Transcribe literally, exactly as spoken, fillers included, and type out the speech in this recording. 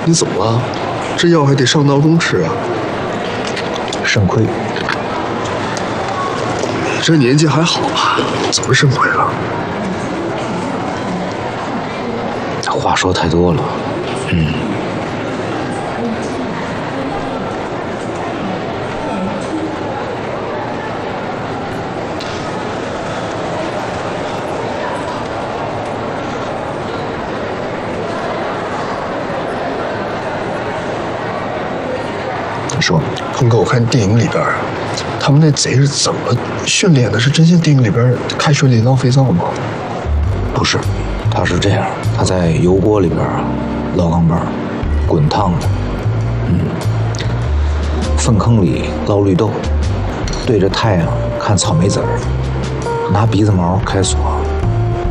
你怎么了？这药还得上闹钟吃啊！ 肾亏。 你这年纪还好吧？怎么肾亏了？ 话说太多了，嗯。你说， 鹏哥，我看电影里边，他们那贼是怎么训练的？是真像电影里边开水里捞肥皂吗？ 不是，他是这样，他在油锅里边啊捞钢镚，滚烫的，嗯，粪坑里捞绿豆，对着太阳看草莓籽儿，拿鼻子毛开锁。